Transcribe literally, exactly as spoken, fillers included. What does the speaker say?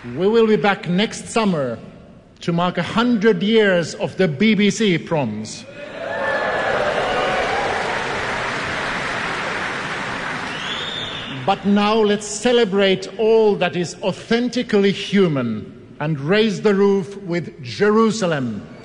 We will be back next summer to mark a hundred years of the B B C proms. But now let's celebrate all that is authentically human and raise the roof with Jerusalem.